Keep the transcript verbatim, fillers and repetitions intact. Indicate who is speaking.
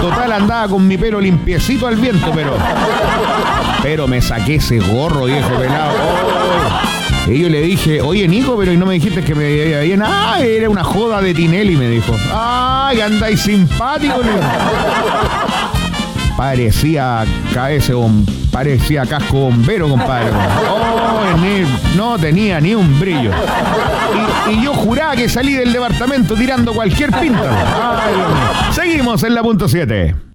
Speaker 1: Total, andaba con mi pelo limpiecito al viento, pero... Pero me saqué ese gorro, viejo pelado. Oh. Y yo le dije, oye, Nico, pero no me dijiste que me veía bien. Ah, era una joda de Tinelli, me dijo. Ay, andáis simpático. Parecía cabeza, parecía casco bombero, compadre. Oh, ni, no tenía ni un brillo. Y, y yo juraba que salí del departamento tirando cualquier pinta. Ay, seguimos en la punto siete.